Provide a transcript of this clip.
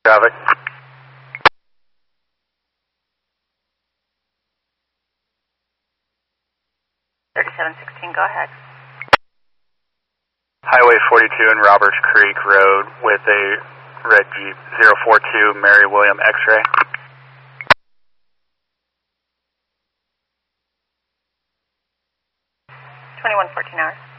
traffic. 3716, go ahead. Highway 42 and Roberts Creek Road with a red Jeep, 042 Mary William X-ray. 2114 hours.